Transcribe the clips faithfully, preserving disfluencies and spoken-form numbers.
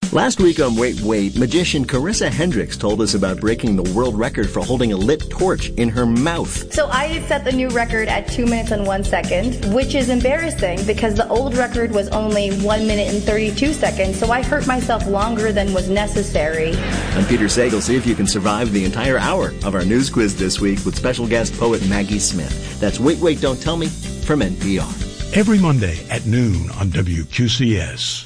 Last week on Wait Wait, magician Carissa Hendricks told us about breaking the world record for holding a lit torch in her mouth. So I set the new record at two minutes and one second, which is embarrassing because the old record was only one minute and thirty-two seconds, so I hurt myself longer than was necessary. I'm Peter Sagal. See if you can survive the entire hour of our news quiz this week with special guest poet Maggie Smith. That's Wait Wait, Don't Tell Me from N P R. Every Monday at noon on W Q C S.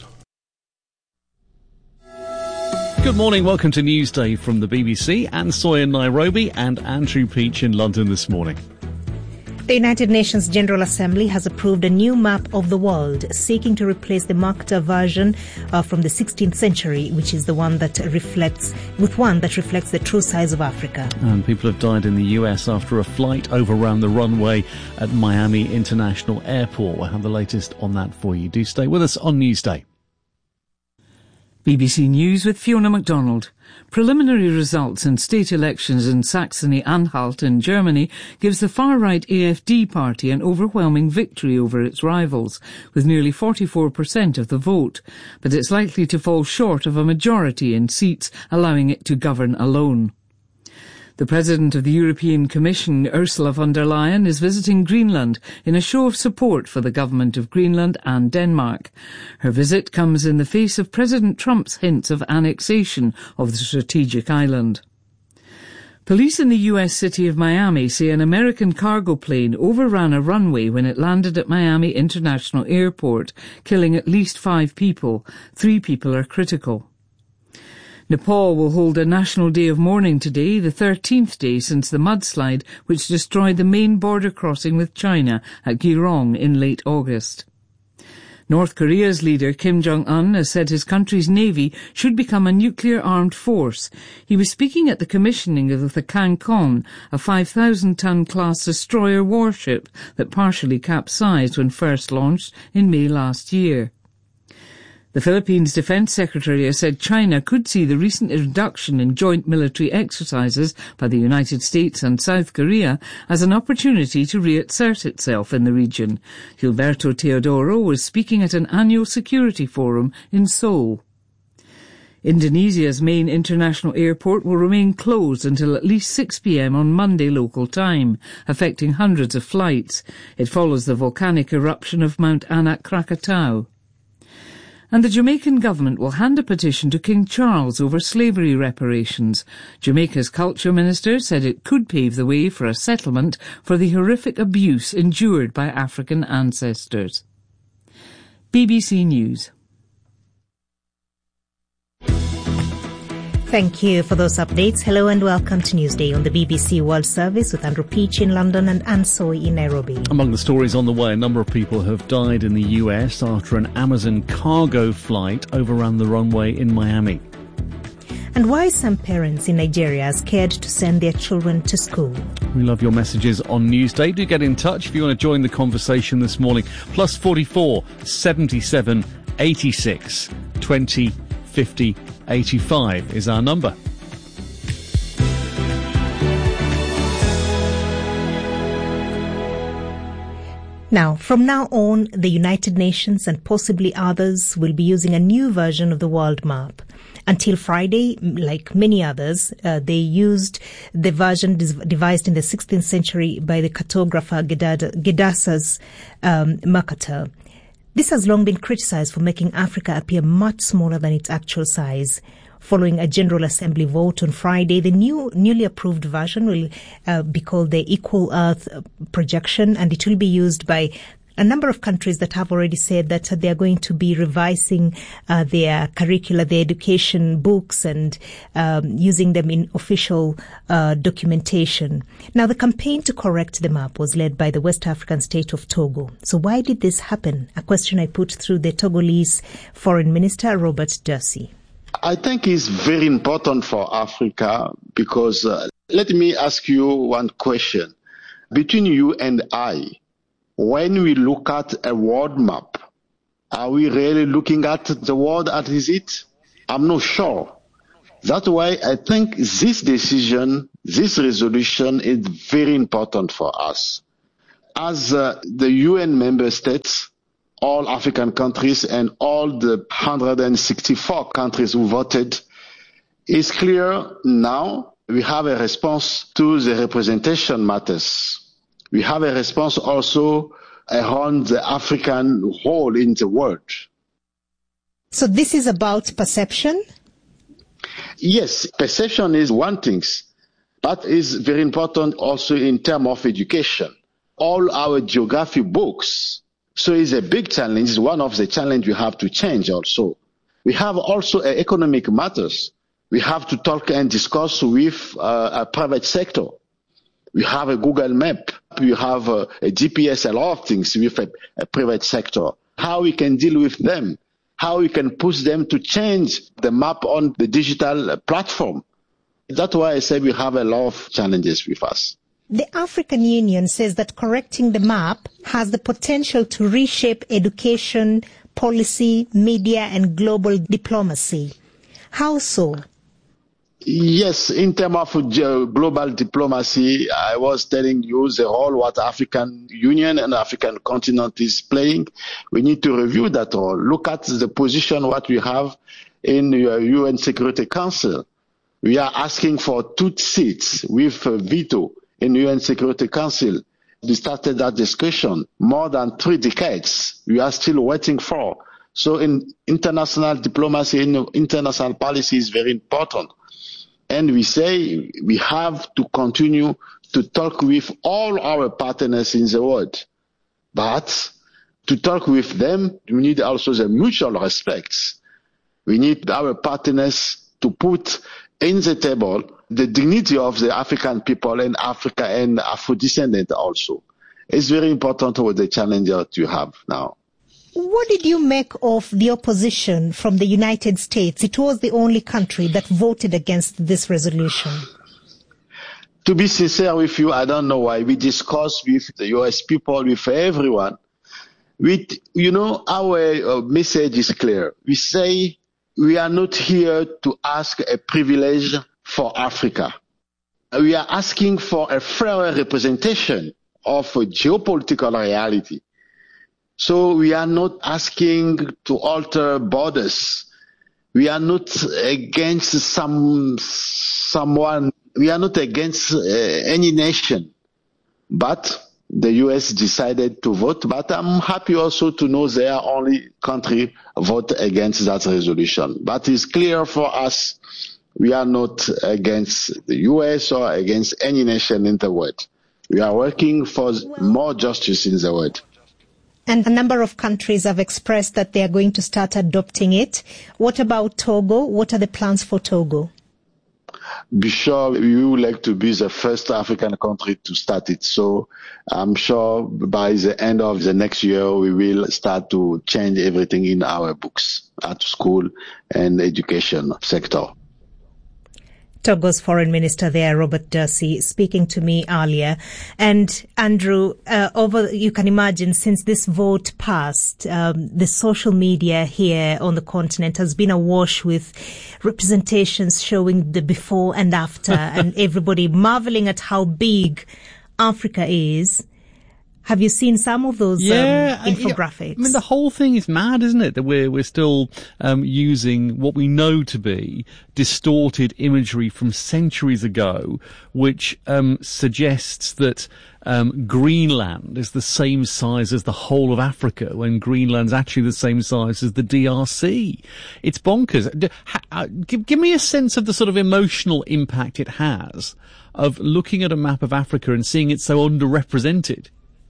Good morning, welcome to Newsday from the B B C. Anne Soy in Nairobi and Andrew Peach in London this morning. The United Nations General Assembly has approved a new map of the world, seeking to replace the Makta version uh, from the sixteenth century, which is the one that reflects, with one that reflects the true size of Africa. And people have died in the U S after a flight overran the runway at Miami International Airport. We'll have the latest on that for you. Do stay with us on Newsday. B B C News with Fiona MacDonald. Preliminary results in state elections in Saxony-Anhalt in Germany gives the far-right A F D party an overwhelming victory over its rivals, with nearly forty-four percent of the vote. But it's likely to fall short of a majority in seats, allowing it to govern alone. The President of the European Commission, Ursula von der Leyen, is visiting Greenland in a show of support for the government of Greenland and Denmark. Her visit comes in the face of President Trump's hints of annexation of the strategic island. Police in the U S city of Miami say an American cargo plane overran a runway when it landed at Miami International Airport, killing at least five people. Three people are critical. Nepal will hold a national day of mourning today, the thirteenth day since the mudslide which destroyed the main border crossing with China at Girong in late August. North Korea's leader Kim Jong-un has said his country's navy should become a nuclear-armed force. He was speaking at the commissioning of the Kangkon, a five thousand ton class destroyer warship that partially capsized when first launched in May last year. The Philippines Defense Secretary has said China could see the recent reduction in joint military exercises by the United States and South Korea as an opportunity to reassert itself in the region. Gilberto Teodoro was speaking at an annual security forum in Seoul. Indonesia's main international airport will remain closed until at least six p.m. on Monday local time, affecting hundreds of flights. It follows the volcanic eruption of Mount Anak Krakatau. And the Jamaican government will hand a petition to King Charles over slavery reparations. Jamaica's culture minister said it could pave the way for a settlement for the horrific abuse endured by African ancestors. B B C News. Thank you for those updates. Hello and welcome to Newsday on the B B C World Service with Andrew Peach in London and Anne Soy in Nairobi. Among the stories on the way, a number of people have died in the U S after an Amazon cargo flight overran the runway in Miami. And why some parents in Nigeria are scared to send their children to school. We love your messages on Newsday. Do get in touch if you want to join the conversation this morning. Plus forty-four, seventy-seven, eighty-six, twenty, fifty, eighty-five is our number. Now, from now on, the United Nations and possibly others will be using a new version of the world map. Until Friday, like many others, uh, they used the version devised in the sixteenth century by the cartographer Gedasas um, Mercator. This has long been criticized for making Africa appear much smaller than its actual size. Following a General Assembly vote on Friday, the new newly approved version will uh, be called the Equal Earth Projection, and it will be used by a number of countries that have already said that uh, they are going to be revising uh, their curricula, their education books, and um, using them in official uh, documentation. Now, the campaign to correct the map was led by the West African state of Togo. So why did this happen? A question I put through the Togolese Foreign Minister, Robert Dursey. I think it's very important for Africa because uh, let me ask you one question. Between you and I, when we look at a world map, are we really looking at the world as is it? I'm not sure. That's why I think this decision, this resolution is very important for us. As uh, the U N member states, all African countries and all the one hundred sixty-four countries who voted. It's clear now we have a response to the representation matters. We have a response also around the African role in the world. So this is about perception? Yes, perception is one thing, but it's very important also in terms of education. All our geography books, so it's a big challenge. It's one of the challenges we have to change also. We have also uh, economic matters. We have to talk and discuss with uh, a private sector. We have a Google map. We have a, a G P S, a lot of things with a, a private sector. How we can deal with them, how we can push them to change the map on the digital platform. That's why I say we have a lot of challenges with us. The African Union says that correcting the map has the potential to reshape education, policy, media, and global diplomacy. How so? Yes, in terms of global diplomacy, I was telling you the role what African Union and African continent is playing. We need to review that role. Look at the position what we have in the U N Security Council. We are asking for two seats with a veto in the U N Security Council. We started that discussion more than three decades. We are still waiting for. So in international diplomacy, in international policy is very important. And we say we have to continue to talk with all our partners in the world. But to talk with them, we need also the mutual respect. We need our partners to put in the table the dignity of the African people and Africa and Afro-descendants also. It's very important with the challenge that you have now. What did you make of the opposition from the United States? It was the only country that voted against this resolution. To be sincere with you, I don't know why. We discussed with the U S people, with everyone. We, you know, our uh, message is clear. We say we are not here to ask a privilege for Africa. We are asking for a fair representation of a geopolitical reality. So we are not asking to alter borders. We are not against some someone. We are not against uh, any nation. But the U S decided to vote. But I'm happy also to know their only country vote against that resolution. But it's clear for us we are not against the U S or against any nation in the world. We are working for more justice in the world. And a number of countries have expressed that they are going to start adopting it. What about Togo? What are the plans for Togo? Be sure we would like to be the first African country to start it. So I'm sure by the end of the next year, we will start to change everything in our books at school and education sector. Togo's Foreign Minister there, Robert Dursey, speaking to me earlier. And Andrew, uh, over, you can imagine, since this vote passed, um, the social media here on the continent has been awash with representations showing the before and after, and everybody marveling at how big Africa is. Have you seen some of those yeah, um, infographics? I mean, the whole thing is mad, isn't it? That we're we're still um, using what we know to be distorted imagery from centuries ago, which um, suggests that um, Greenland is the same size as the whole of Africa, when Greenland's actually the same size as the D R C. It's bonkers. Give, give me a sense of the sort of emotional impact it has of looking at a map of Africa and seeing it so underrepresented.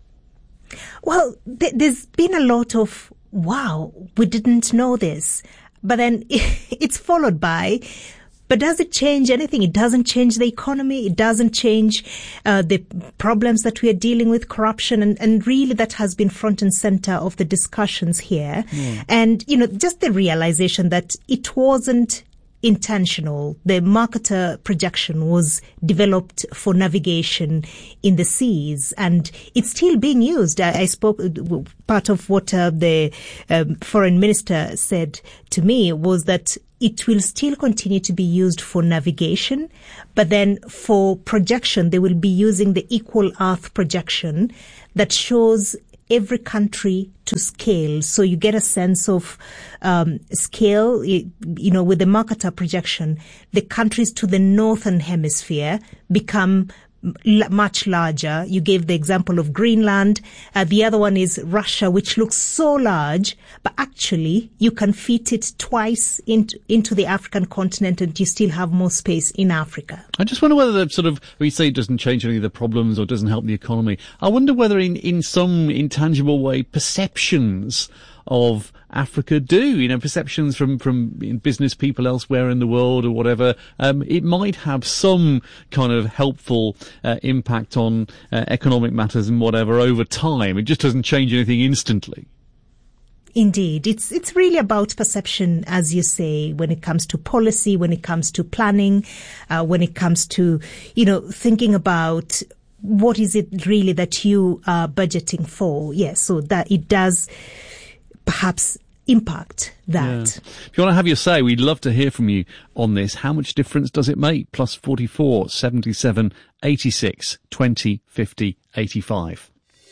Well, th- there's been a lot of, wow, we didn't know this. But then it's followed by, but does it change anything? It doesn't change the economy. It doesn't change uh, the problems that we are dealing with, corruption. And, and really that has been front and center of the discussions here. Mm. And, you know, just the realization that it wasn't intentional. The marketer projection was developed for navigation in the seas, and it's still being used. I, I spoke, part of what uh, the um, foreign minister said to me was that it will still continue to be used for navigation, but then for projection, they will be using the Equal Earth projection that shows every country to scale. So you get a sense of um, scale, you know, with the Mercator projection, the countries to the northern hemisphere become much larger. You gave the example of Greenland. Uh, the other one is Russia, which looks so large, but actually you can fit it twice into, into the African continent and you still have more space in Africa. I just wonder whether the sort of, we say it doesn't change any of the problems or doesn't help the economy. I wonder whether in, in some intangible way perceptions of Africa do, you know, perceptions from, from business people elsewhere in the world or whatever, um, it might have some kind of helpful uh, impact on uh, economic matters and whatever over time. It just doesn't change anything instantly. Indeed. It's, it's really about perception, as you say, when it comes to policy, when it comes to planning, uh, when it comes to, you know, thinking about what is it really that you are budgeting for. Yes. So that it does perhaps impact that. Yeah. If you want to have your say, we'd love to hear from you on this. How much difference does it make? Plus forty-four, seventy-seven, eighty-six, twenty, fifty, eighty-five.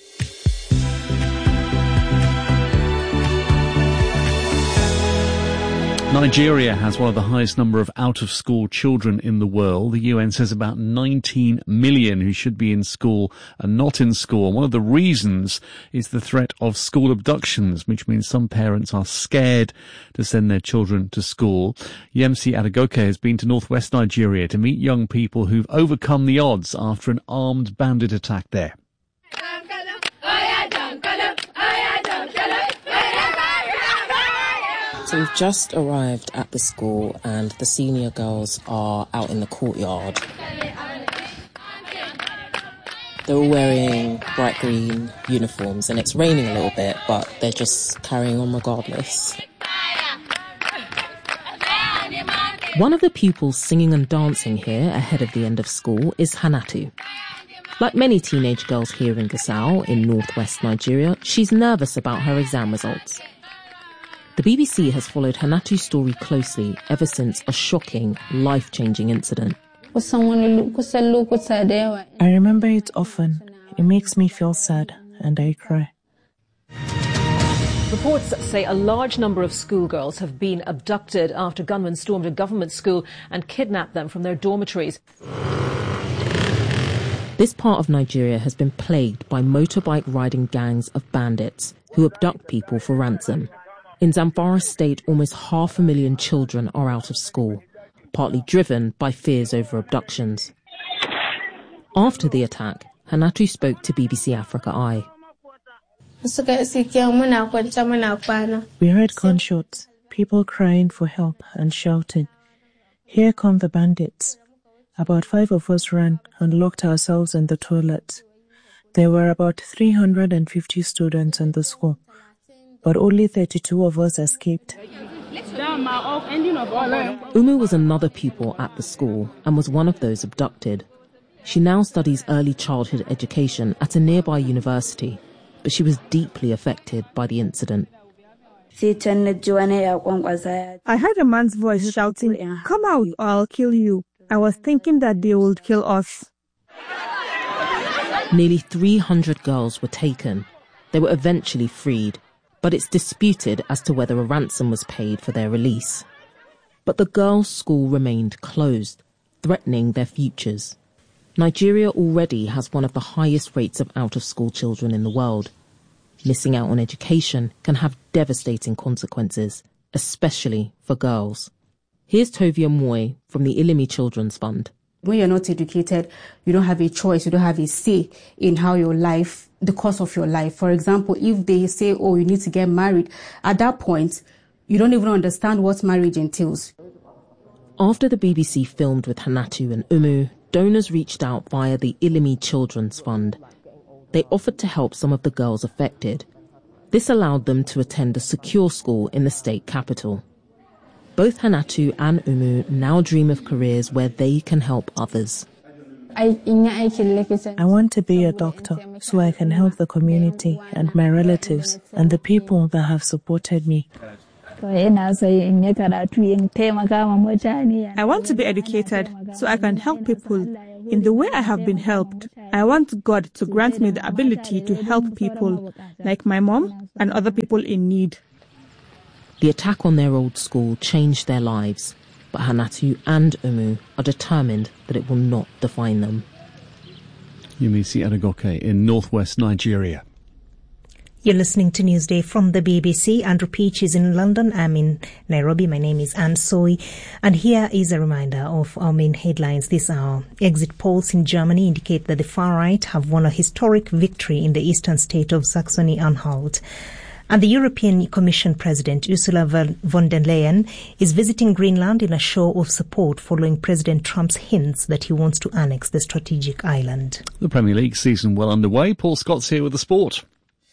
Nigeria has one of the highest number of out-of-school children in the world. The U N says about nineteen million who should be in school are not in school. And one of the reasons is the threat of school abductions, which means some parents are scared to send their children to school. Yemisi Adegoke has been to northwest Nigeria to meet young people who've overcome the odds after an armed bandit attack there. So we've just arrived at the school and the senior girls are out in the courtyard. They're all wearing bright green uniforms and it's raining a little bit, but they're just carrying on regardless. One of the pupils singing and dancing here ahead of the end of school is Hannatu. Like many teenage girls here in Gusau, in northwest Nigeria, she's nervous about her exam results. The B B C has followed Hannatu's story closely ever since a shocking, life-changing incident. I remember it often. It makes me feel sad, and I cry. Reports say a large number of schoolgirls have been abducted after gunmen stormed a government school and kidnapped them from their dormitories. This part of Nigeria has been plagued by motorbike-riding gangs of bandits who abduct people for ransom. In Zamfara State, almost half a million children are out of school, partly driven by fears over abductions. After the attack, Hannatu spoke to B B C Africa Eye. We heard gunshots, people crying for help and shouting, "Here come the bandits." About five of us ran and locked ourselves in the toilets. There were about three hundred fifty students in the school, but only thirty-two of us escaped. Umu was another pupil at the school and was one of those abducted. She now studies early childhood education at a nearby university, but she was deeply affected by the incident. I heard a man's voice shouting, "Come out or I'll kill you." I was thinking that they would kill us. Nearly three hundred girls were taken. They were eventually freed, but it's disputed as to whether a ransom was paid for their release. But the girls' school remained closed, threatening their futures. Nigeria already has one of the highest rates of out-of-school children in the world. Missing out on education can have devastating consequences, especially for girls. Here's Tovia Moy from the Ilimi Children's Fund. When you're not educated, you don't have a choice, you don't have a say in how your life, the course of your life. For example, if they say, oh, you need to get married, at that point, you don't even understand what marriage entails. After the B B C filmed with Hannatu and Umu, donors reached out via the Ilimi Children's Fund. They offered to help some of the girls affected. This allowed them to attend a secure school in the state capital. Both Hannatu and Umu now dream of careers where they can help others. I want to be a doctor so I can help the community and my relatives and the people that have supported me. I want to be educated so I can help people in the way I have been helped. I want God to grant me the ability to help people like my mom and other people in need. The attack on their old school changed their lives, but Hanatu and Umu are determined that it will not define them. Yemisi Adegoke in northwest Nigeria. You're listening to Newsday from the B B C. Andrew Peach is in London. I'm in Nairobi. My name is Anne Soy. And here is a reminder of our main headlines this hour. Exit polls in Germany indicate that the far right have won a historic victory in the eastern state of Saxony-Anhalt. And the European Commission President Ursula von der Leyen is visiting Greenland in a show of support following President Trump's hints that he wants to annex the strategic island. The Premier League season well underway. Paul Scott's here with the sport.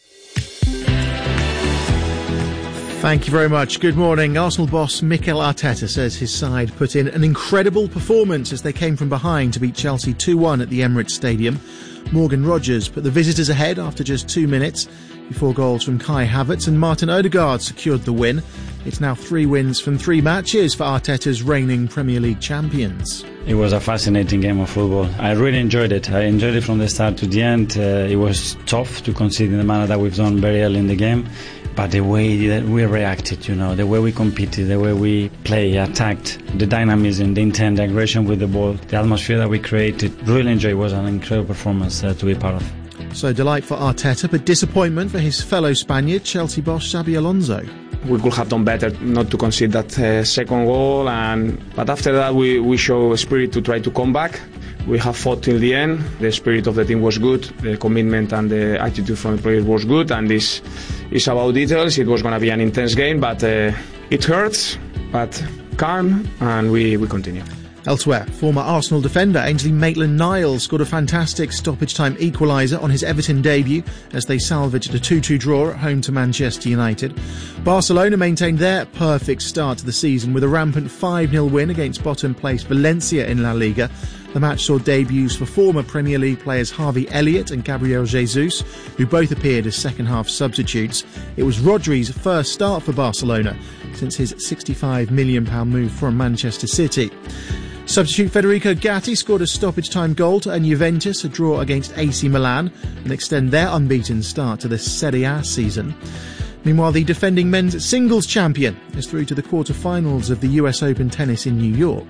Thank you very much. Good morning. Arsenal boss Mikel Arteta says his side put in an incredible performance as they came from behind to beat Chelsea two one at the Emirates Stadium. Morgan Rogers put the visitors ahead after just two minutes before goals from Kai Havertz, and Martin Odegaard secured the win. It's now three wins from three matches for Arteta's reigning Premier League champions. It was a fascinating game of football. I really enjoyed it. I enjoyed it from the start to the end. Uh, it was tough to concede in the manner that we've done very early in the game. But the way that we reacted, you know, the way we competed, the way we play, attacked, the dynamism, the intent, the aggression with the ball, the atmosphere that we created, really enjoyed. It was an incredible performance uh, to be part of. So delight for Arteta, but disappointment for his fellow Spaniard, Chelsea boss Xabi Alonso. We could have done better not to concede that uh, second goal, and but after that we, we show a spirit to try to come back. We have fought till the end. The spirit of the team was good, the commitment and the attitude from the players was good, and this is about details. It was going to be an intense game, but uh, it hurts, but calm, and we, we continue. Elsewhere, former Arsenal defender Ainsley Maitland-Niles scored a fantastic stoppage-time equaliser on his Everton debut as they salvaged a two two draw at home to Manchester United. Barcelona maintained their perfect start to the season with a rampant five nil win against bottom-placed Valencia in La Liga. The match saw debuts for former Premier League players Harvey Elliott and Gabriel Jesus, who both appeared as second-half substitutes. It was Rodri's first start for Barcelona since his sixty-five million pounds move from Manchester City. Substitute Federico Gatti scored a stoppage-time goal to earn Juventus a draw against A C Milan and extend their unbeaten start to the Serie A season. Meanwhile, the defending men's singles champion is through to the quarter-finals of the U S Open tennis in New York.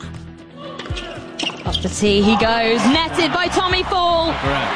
Off the tee he goes, netted by Tommy Fall.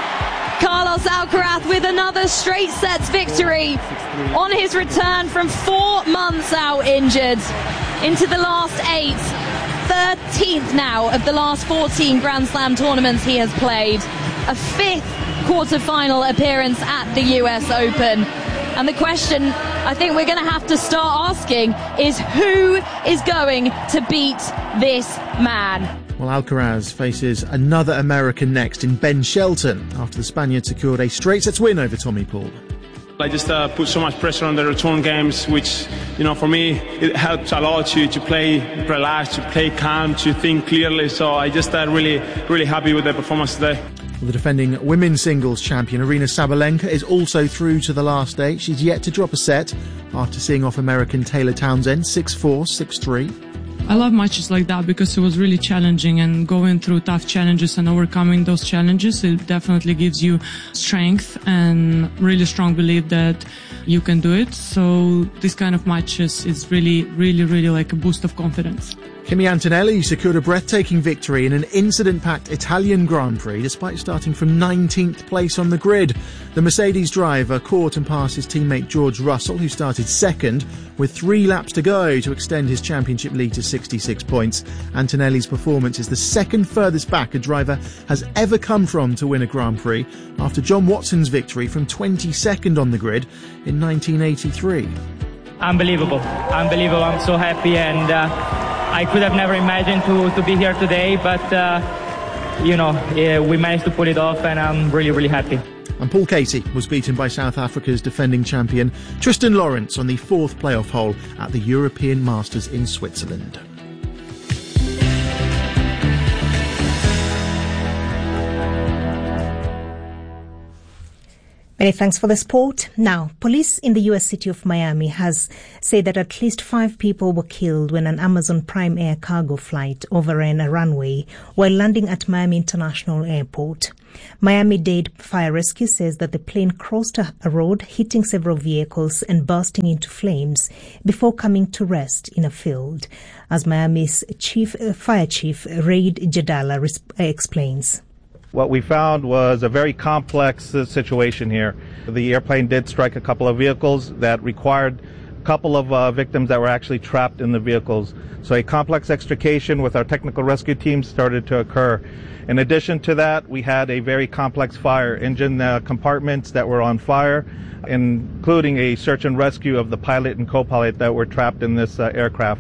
Carlos Alcaraz with another straight sets victory on his return from four months out injured into the last eight. thirteenth now of the last fourteen Grand Slam tournaments he has played. A fifth quarter-final appearance at the U S Open. And the question I think we're going to have to start asking is who is going to beat this man? Well, Alcaraz faces another American next in Ben Shelton after the Spaniard secured a straight-sets win over Tommy Paul. I just uh, put so much pressure on the return games, which, you know, for me, it helps a lot to, to play relaxed, to play calm, to think clearly. So I just uh, really, really happy with the performance today. Well, the defending women's singles champion, Aryna Sabalenka, is also through to the last eight. She's yet to drop a set after seeing off American Taylor Townsend six four, six three. I love matches like that because it was really challenging, and going through tough challenges and overcoming those challenges, it definitely gives you strength and really strong belief that you can do it. So this kind of matches is really, really, really like a boost of confidence. Kimi Antonelli secured a breathtaking victory in an incident-packed Italian Grand Prix despite starting from nineteenth place on the grid. The Mercedes driver caught and passed his teammate George Russell, who started second, with three laps to go to extend his championship lead to sixty-six points. Antonelli's performance is the second furthest back a driver has ever come from to win a Grand Prix, after John Watson's victory from twenty-second on the grid in nineteen eighty-three. Unbelievable, unbelievable. I'm so happy, and uh, I could have never imagined to, to be here today, but uh, you know, yeah, we managed to pull it off, and I'm really, really happy. And Paul Casey was beaten by South Africa's defending champion Tristan Lawrence on the fourth playoff hole at the European Masters in Switzerland. Many thanks for the sport. Now, police in the U S city of Miami has said that at least five people were killed when an Amazon Prime Air cargo flight overran a runway while landing at Miami International Airport. Miami-Dade Fire Rescue says that the plane crossed a road, hitting several vehicles and bursting into flames before coming to rest in a field, as Miami's chief uh, fire chief, Raid Jadala, res- uh, explains. What we found was a very complex uh, situation here. The airplane did strike a couple of vehicles that required a couple of uh, victims that were actually trapped in the vehicles. So a complex extrication with our technical rescue team started to occur. In addition to that, we had a very complex fire, engine uh, compartments that were on fire, including a search and rescue of the pilot and co-pilot that were trapped in this uh, aircraft.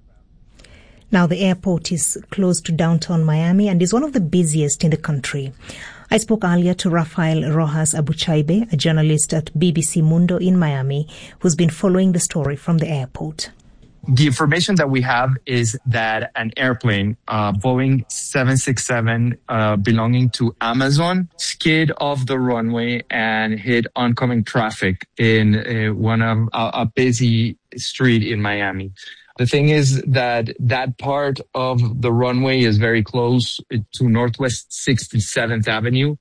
Now, the airport is close to downtown Miami and is one of the busiest in the country. I spoke earlier to Rafael Rojas Abuchaibe, a journalist at B B C Mundo in Miami, who's been following the story from the airport. The information that we have is that an airplane, uh, Boeing seven sixty-seven, uh, belonging to Amazon, skid off the runway and hit oncoming traffic in uh, one of uh, a busy street in Miami. The thing is that that part of the runway is very close to Northwest sixty-seventh Avenue.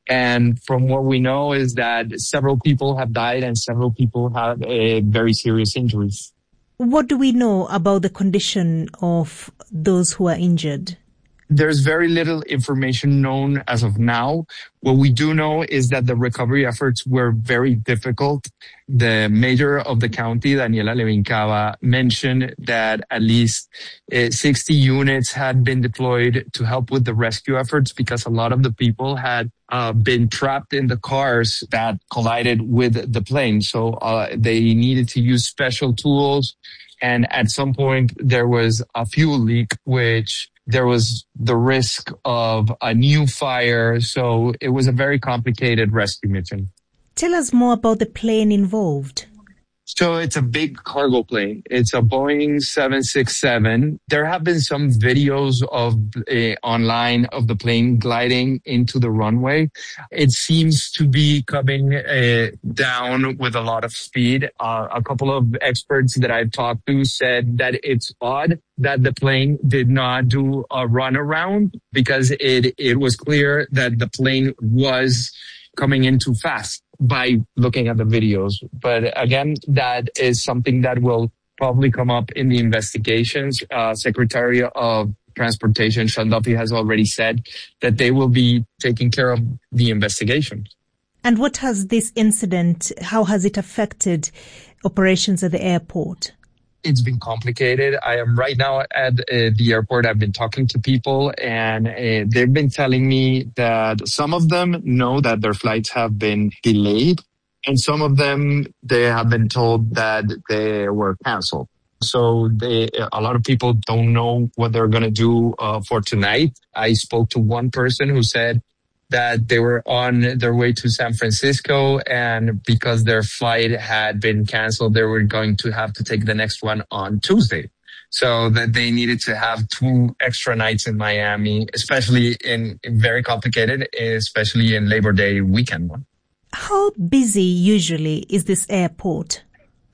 And from what we know is that several people have died and several people have uh, very serious injuries. What do we know about the condition of those who are injured? There's very little information known as of now. What we do know is that the recovery efforts were very difficult. The mayor of the county, Daniela Levin Cava, mentioned that at least uh, sixty units had been deployed to help with the rescue efforts because a lot of the people had uh, been trapped in the cars that collided with the plane. So uh, they needed to use special tools. And at some point, there was a fuel leak, which there was the risk of a new fire. So it was a very complicated rescue mission. Tell us more about the plane involved. So it's a big cargo plane. It's a Boeing seven sixty-seven. There have been some videos of uh, online of the plane gliding into the runway. It seems to be coming uh, down with a lot of speed. Uh, a couple of experts that I've talked to said that it's odd that the plane did not do a runaround because it, it was clear that the plane was coming in too fast by looking at the videos. But again, that is something that will probably come up in the investigations. Uh, Secretary of Transportation, Sean Duffy, has already said that they will be taking care of the investigation. And what has this incident, how has it affected operations at the airport? It's been complicated. I am right now at uh, the airport. I've been talking to people and uh, they've been telling me that some of them know that their flights have been delayed and some of them, they have been told that they were canceled. So they, a lot of people don't know what they're going to do uh, for tonight. I spoke to one person who said that they were on their way to San Francisco and because their flight had been canceled, they were going to have to take the next one on Tuesday. So that they needed to have two extra nights in Miami, especially in, in very complicated, especially in Labor Day weekend one. How busy usually is this airport?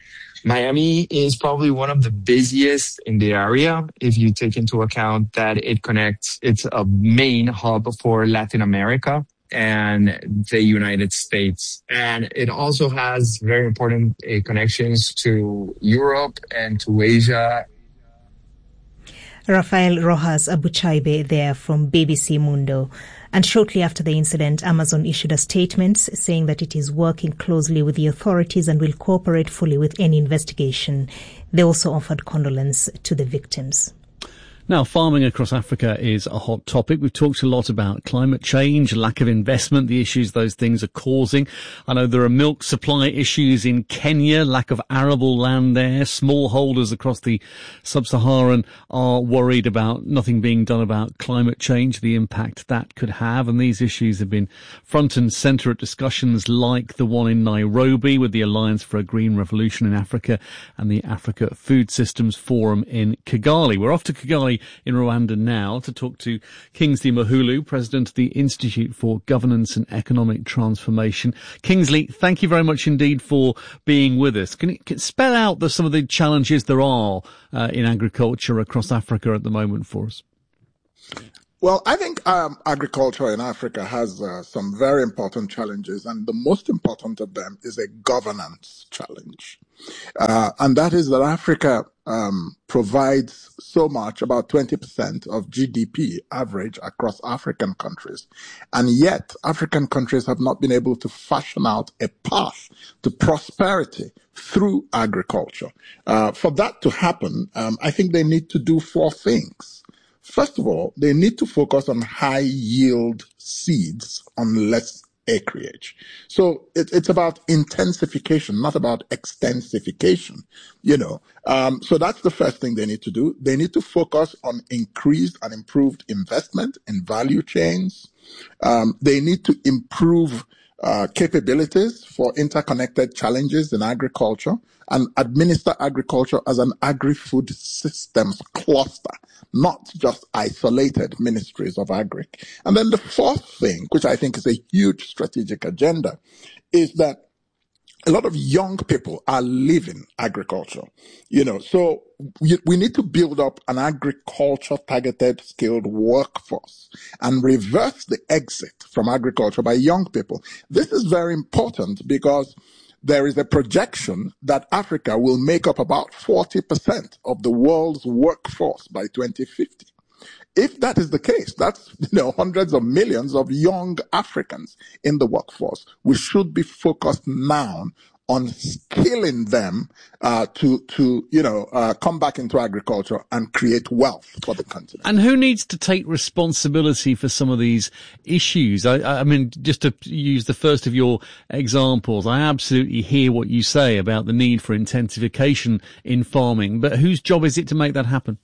Miami is probably one of the busiest in the area if you take into account that it connects, it's a main hub for Latin America and the United States. And it also has very important uh, connections to Europe and to Asia. Rafael Rojas Abuchaibe there from B B C Mundo. And shortly after the incident, Amazon issued a statement saying that it is working closely with the authorities and will cooperate fully with any investigation. They also offered condolence to the victims. Now, farming across Africa is a hot topic. We've talked a lot about climate change, lack of investment, the issues those things are causing. I know there are milk supply issues in Kenya, lack of arable land there. Smallholders across the sub-Saharan are worried about nothing being done about climate change, the impact that could have. And these issues have been front and centre at discussions like the one in Nairobi with the Alliance for a Green Revolution in Africa and the Africa Food Systems Forum in Kigali. We're off to Kigali Kigali in Rwanda now to talk to Kingsley Mahulu, President of the Institute for Governance and Economic Transformation. Kingsley, thank you very much indeed for being with us. Can you can spell out the, some of the challenges there are uh, in agriculture across Africa at the moment for us? Well, I think um, agriculture in Africa has uh, some very important challenges, and the most important of them is a governance challenge. Uh, and that is that Africa um, provides so much, about twenty percent of G D P average across African countries. And yet, African countries have not been able to fashion out a path to prosperity through agriculture. Uh, for that to happen, um, I think they need to do four things. First of all, they need to focus on high yield seeds on less acreage. So it, it's about intensification, not about extensification, you know. Um, so that's the first thing they need to do. They need to focus on increased and improved investment in value chains. Um, they need to improve uh, capabilities for interconnected challenges in agriculture and administer agriculture as an agri-food systems cluster, not just isolated ministries of agri. And then the fourth thing, which I think is a huge strategic agenda, is that a lot of young people are leaving agriculture, you know, so we, we need to build up an agriculture targeted skilled workforce and reverse the exit from agriculture by young people. This is very important because there is a projection that Africa will make up about forty percent of the world's workforce by twenty fifty. If that is the case, that's, you know, hundreds of millions of young Africans in the workforce. We should be focused now on skilling them uh, to, to, you know, uh, come back into agriculture and create wealth for the continent. And who needs to take responsibility for some of these issues? I, I mean, just to use the first of your examples, I absolutely hear what you say about the need for intensification in farming, but whose job is it to make that happen?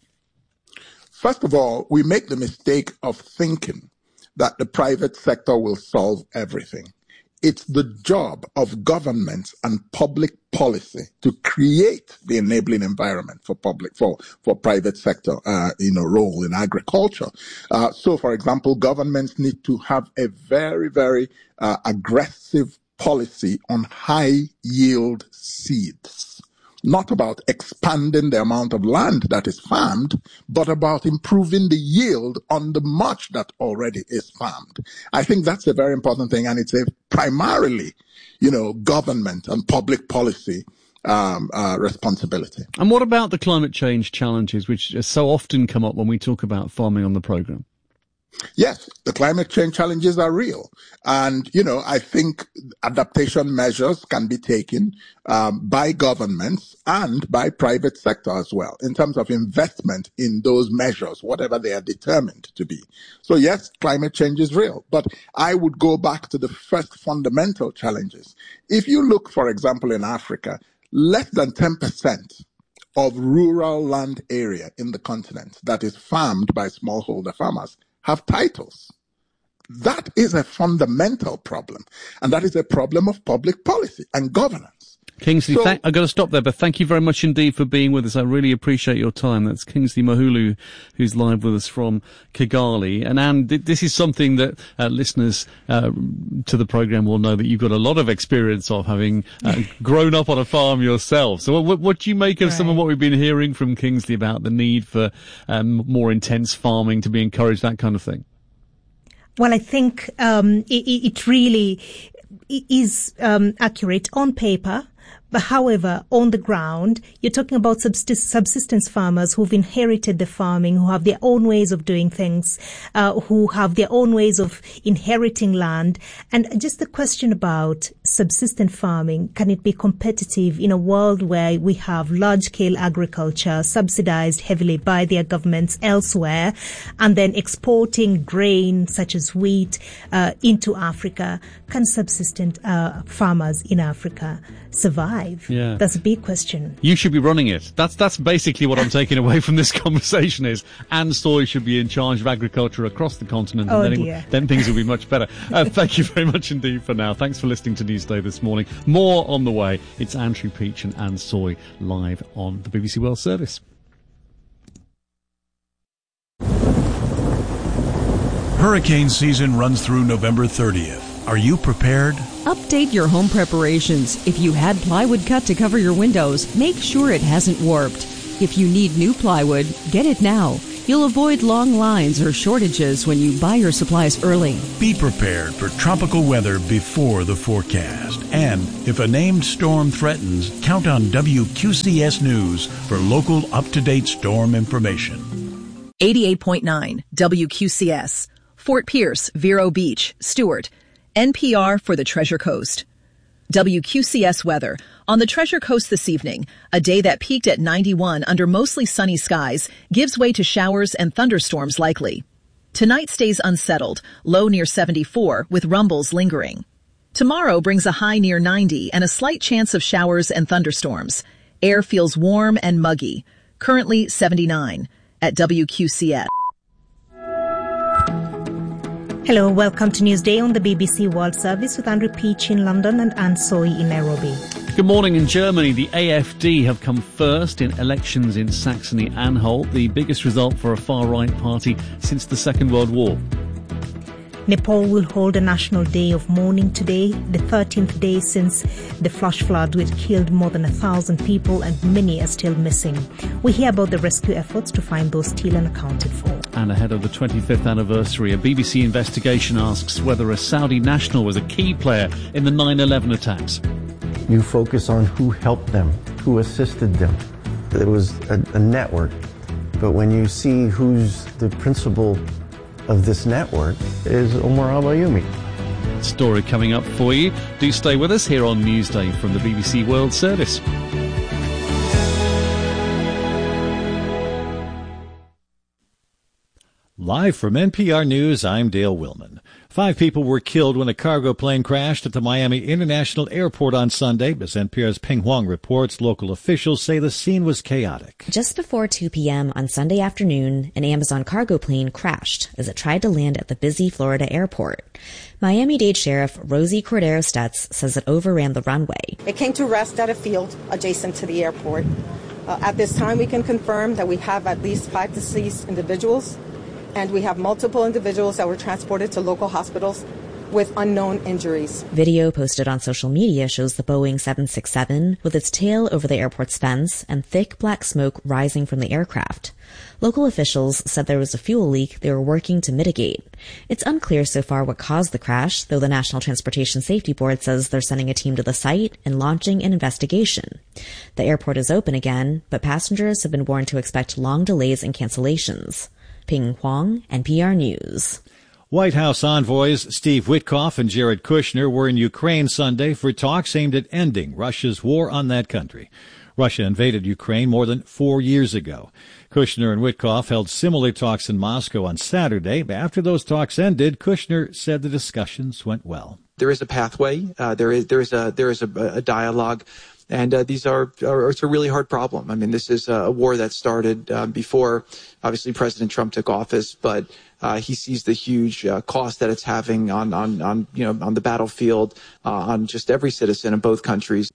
First of all, we make the mistake of thinking that the private sector will solve everything. It's the job of governments and public policy to create the enabling environment for public, for, for private sector, uh, you know, role in agriculture. Uh, so, for example, governments need to have a very, very uh, aggressive policy on high yield seeds. Not about expanding the amount of land that is farmed, but about improving the yield on the much that already is farmed. I think that's a very important thing, and it's a primarily, you know, government and public policy um, uh, responsibility. And what about the climate change challenges, which so often come up when we talk about farming on the programme? Yes, the climate change challenges are real. And, you know, I think adaptation measures can be taken um, by governments and by private sector as well in terms of investment in those measures, whatever they are determined to be. So, yes, climate change is real. But I would go back to the first fundamental challenges. If you look, for example, in Africa, less than ten percent of rural land area in the continent that is farmed by smallholder farmers have titles. That is a fundamental problem, and that is a problem of public policy and governance. Kingsley, so, th- I've got to stop there, but thank you very much indeed for being with us. I really appreciate your time. That's Kingsley Mahulu, who's live with us from Kigali. And Anne, th- this is something that uh, listeners uh, to the programme will know that you've got a lot of experience of, having uh, grown up on a farm yourself. So what, what do you make of right. some of what we've been hearing from Kingsley about the need for um, more intense farming to be encouraged, that kind of thing? Well, I think um, it, it really is um, accurate on paper. But however, on the ground, you're talking about subsistence farmers who've inherited the farming, who have their own ways of doing things, uh, who have their own ways of inheriting land. And just the question about subsistence farming, can it be competitive in a world where we have large-scale agriculture subsidized heavily by their governments elsewhere, and then exporting grain such as wheat uh, into Africa? Can subsistence uh, farmers in Africa survive? Yeah. That's a big question. You should be running it. That's that's basically what I'm taking away from this conversation is Anne Soy should be in charge of agriculture across the continent, and oh then, dear. It, then things will be much better. Uh, thank you very much indeed for now. Thanks for listening to Newsday this morning. More on the way. It's Andrew Peach and Anne Soy live on the B B C World Service. Hurricane season runs through November thirtieth. Are you prepared? Update your home preparations. If you had plywood cut to cover your windows, make sure it hasn't warped. If you need new plywood, get it now. You'll avoid long lines or shortages when you buy your supplies early. Be prepared for tropical weather before the forecast. And if a named storm threatens, count on W Q C S News for local up-to-date storm information. eighty-eight point nine W Q C S. Fort Pierce, Vero Beach, Stewart. N P R for the Treasure Coast. W Q C S weather. On the Treasure Coast this evening, a day that peaked at ninety-one under mostly sunny skies gives way to showers and thunderstorms likely. Tonight stays unsettled, low near seventy-four with rumbles lingering. Tomorrow brings a high near ninety and a slight chance of showers and thunderstorms. Air feels warm and muggy. Currently seventy-nine at W Q C S. Hello, welcome to Newsday on the B B C World Service with Andrew Peach in London and Anne Soy in Nairobi. Good morning. In Germany, the A F D have come first in elections in Saxony-Anhalt, the biggest result for a far-right party since the Second World War. Nepal will hold a national day of mourning today, the thirteenth day since the flash flood which killed more than a thousand people and many are still missing. We hear about the rescue efforts to find those still unaccounted for. And ahead of the twenty-fifth anniversary, a B B C investigation asks whether a Saudi national was a key player in the nine eleven attacks. You focus on who helped them, who assisted them. It was a, a network. But when you see who's the principal of this network, is Omar al-Bayoumi. Story coming up for you. Do stay with us here on Newsday from the B B C World Service. Live from N P R News, I'm Dale Willman. Five people were killed when a cargo plane crashed at the Miami International Airport on Sunday. As N P R's Ping Huang reports, local officials say the scene was chaotic. Just before two p.m. on Sunday afternoon, an Amazon cargo plane crashed as it tried to land at the busy Florida airport. Miami-Dade Sheriff Rosie Cordero Stutz says it overran the runway. It came to rest at a field adjacent to the airport. Uh, at this time, we can confirm that we have at least five deceased individuals, and we have multiple individuals that were transported to local hospitals with unknown injuries. Video posted on social media shows the Boeing seven sixty-seven with its tail over the airport's fence and thick black smoke rising from the aircraft. Local officials said there was a fuel leak they were working to mitigate. It's unclear so far what caused the crash, though the National Transportation Safety Board says they're sending a team to the site and launching an investigation. The airport is open again, but passengers have been warned to expect long delays and cancellations. Ping Huang, N P R News. White House envoys Steve Witkoff and Jared Kushner were in Ukraine Sunday for talks aimed at ending Russia's war on that country. Russia invaded Ukraine more than four years ago. Kushner and Witkoff held similar talks in Moscow on Saturday. After those talks ended, Kushner said the discussions went well. There is a pathway. Uh, there is there is a there is a, a dialogue. And uh, these are, are, it's a really hard problem. I mean, this is a war that started uh, before, obviously, President Trump took office, but uh, he sees the huge uh, cost that it's having on, on, on, you know, on the battlefield, uh, on just every citizen in both countries.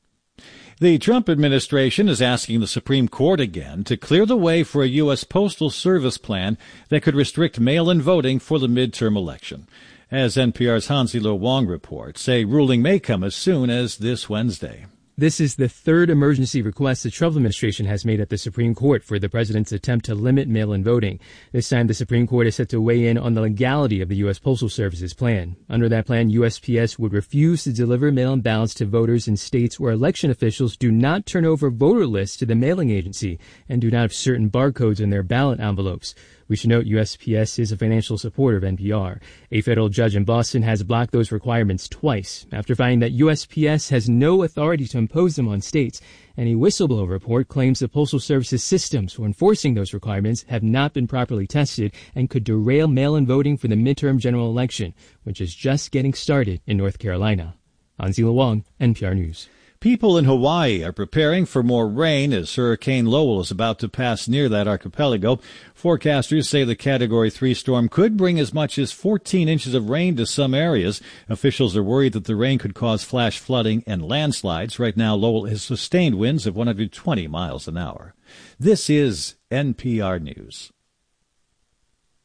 The Trump administration is asking the Supreme Court again to clear the way for a U S Postal Service plan that could restrict mail-in voting for the midterm election. As N P R's Hansi-Lo Wong reports, a ruling may come as soon as this Wednesday. This is the third emergency request the Trump administration has made at the Supreme Court for the president's attempt to limit mail-in voting. This time, the Supreme Court is set to weigh in on the legality of the U S Postal Service's plan. Under that plan, U S P S would refuse to deliver mail-in ballots to voters in states where election officials do not turn over voter lists to the mailing agency and do not have certain barcodes in their ballot envelopes. We should note U S P S is a financial supporter of N P R. A federal judge in Boston has blocked those requirements twice after finding that U S P S has no authority to impose them on states. And a whistleblower report claims the Postal Service's systems for enforcing those requirements have not been properly tested and could derail mail-in voting for the midterm general election, which is just getting started in North Carolina. Hansi-Lo Wong, N P R News. People in Hawaii are preparing for more rain as Hurricane Lowell is about to pass near that archipelago. Forecasters say the Category three storm could bring as much as fourteen inches of rain to some areas. Officials are worried that the rain could cause flash flooding and landslides. Right now, Lowell has sustained winds of one hundred twenty miles an hour. This is N P R News.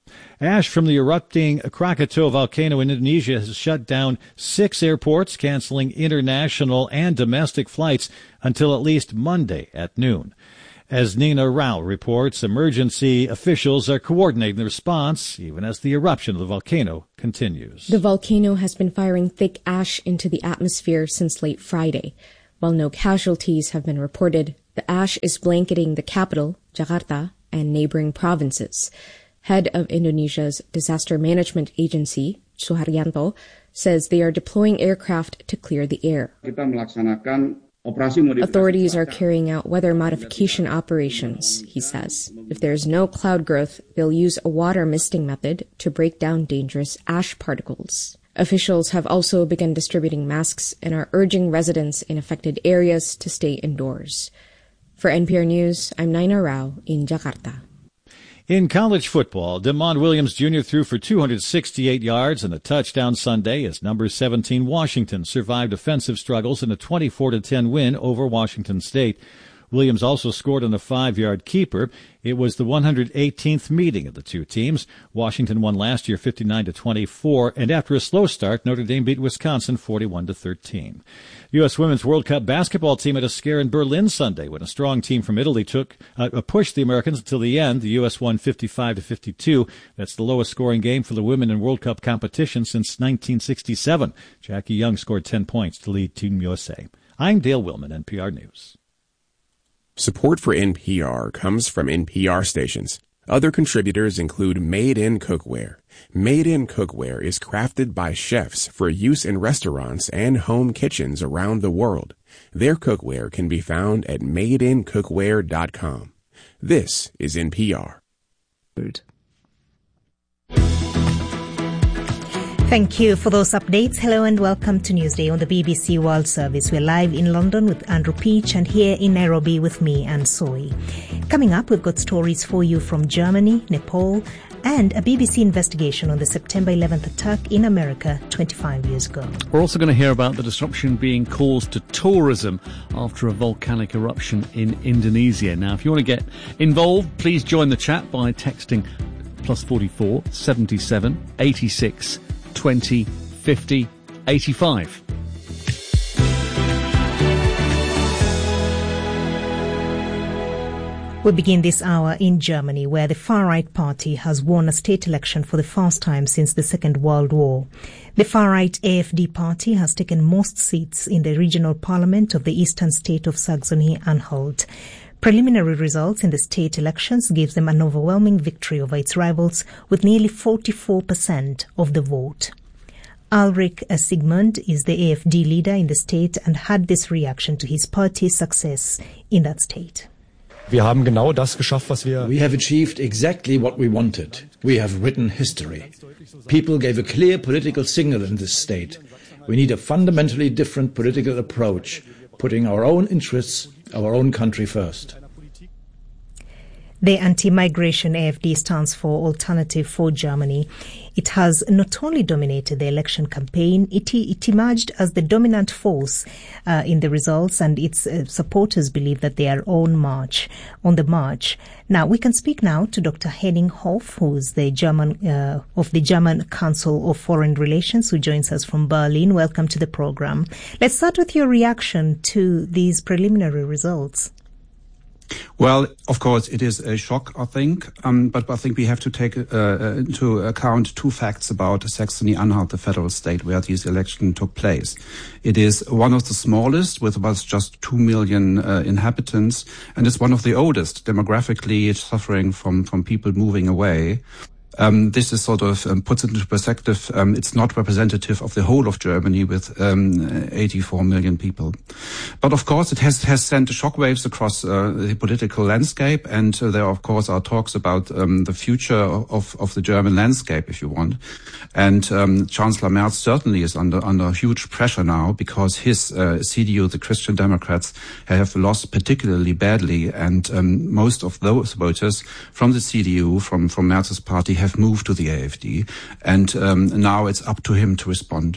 Ash from the erupting Krakatoa volcano in Indonesia has shut down six airports, canceling international and domestic flights until at least Monday at noon. As Nina Rao reports, emergency officials are coordinating the response, even as the eruption of the volcano continues. The volcano has been firing thick ash into the atmosphere since late Friday. While no casualties have been reported, the ash is blanketing the capital, Jakarta, and neighboring provinces. Head of Indonesia's Disaster Management Agency, Suharyanto, says they are deploying aircraft to clear the air. Authorities are carrying out weather modification operations, he says. If there is no cloud growth, they'll use a water misting method to break down dangerous ash particles. Officials have also begun distributing masks and are urging residents in affected areas to stay indoors. For N P R News, I'm Naina Rao in Jakarta. In college football, Demond Williams Junior threw for two hundred sixty-eight yards and a touchdown Sunday as number seventeen Washington survived offensive struggles in a twenty-four to ten win over Washington State. Williams also scored on a five-yard keeper. It was the one hundred eighteenth meeting of the two teams. Washington won last year fifty-nine to twenty-four, and after a slow start, Notre Dame beat Wisconsin forty-one to thirteen. U S Women's World Cup basketball team had a scare in Berlin Sunday when a strong team from Italy took uh, pushed the Americans until the end. The U S won fifty-five to fifty-two. That's the lowest scoring game for the women in World Cup competition since nineteen sixty-seven. Jackie Young scored ten points to lead Team U S A. I'm Dale Willman, N P R News. Support for N P R comes from N P R stations. Other contributors include Made in Cookware. Made in Cookware is crafted by chefs for use in restaurants and home kitchens around the world. Their cookware can be found at made in cookware dot com. This is N P R. Thank you for those updates. Hello and welcome to Newsday on the B B C World Service. We're live in London with Andrew Peach and here in Nairobi with me, Anne Soy. Coming up, we've got stories for you from Germany, Nepal, and a B B C investigation on the September eleventh attack in America twenty-five years ago. We're also going to hear about the disruption being caused to tourism after a volcanic eruption in Indonesia. Now, if you want to get involved, please join the chat by texting plus forty-four, seventy-seven, eighty-six, twenty, fifty, eighty-five. We begin this hour in Germany, where the far-right party has won a state election for the first time since the Second World War. The far-right A F D party has taken most seats in the regional parliament of the eastern state of Saxony-Anhalt. Preliminary results in the state elections gives them an overwhelming victory over its rivals with nearly forty-four percent of the vote. Ulrich Sigmund is the A F D leader in the state and had this reaction to his party's success in that state. We have achieved exactly what we wanted. We have written history. People gave a clear political signal in this state. We need a fundamentally different political approach, putting our own interests, our own country first. The anti-migration A F D stands for Alternative for Germany. It has not only dominated the election campaign, it, it emerged as the dominant force uh, in the results, and its uh, supporters believe that they are on march, on the march. Now, we can speak now to Doctor Henning Hoff, who is the German uh, of the German Council of Foreign Relations, who joins us from Berlin. Welcome to the program. Let's start with your reaction to these preliminary results. Well, of course, it is a shock, I think, um, but I think we have to take uh, into account two facts about Saxony-Anhalt, the federal state where this election took place. It is one of the smallest, with about just two million uh, inhabitants, and it's one of the oldest, demographically suffering from, from people moving away. Um, this is sort of um, puts it into perspective. Um, it's not representative of the whole of Germany with um, eighty-four million people. But of course, it has, has sent shockwaves across uh, the political landscape. And uh, there, of course, are talks about um, the future of, of the German landscape, if you want. And um, Chancellor Merz certainly is under, under huge pressure now because his uh, C D U, the Christian Democrats, have lost particularly badly. And um, most of those voters from the C D U, from, from Merz's party, have moved to the A F D, and um, now it's up to him to respond.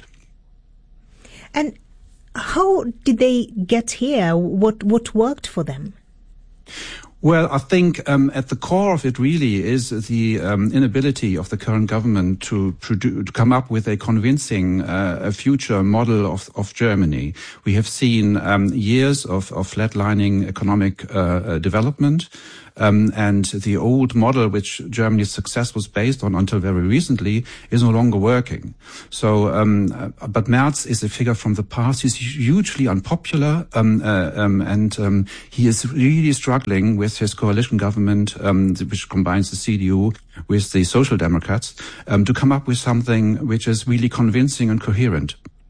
And how did they get here? What what worked for them? Well, I think um, at the core of it really is the um, inability of the current government to, produ- to come up with a convincing uh, a future model of, of Germany. We have seen um, years of, of flatlining economic uh, uh, development. Um, and the old model which Germany's success was based on until very recently is no longer working. So, um, uh, but Merz is a figure from the past. He's hugely unpopular, um, uh, um, and um, he is really struggling with his coalition government, um, which combines the C D U with the Social Democrats, um, to come up with something which is really convincing and coherent.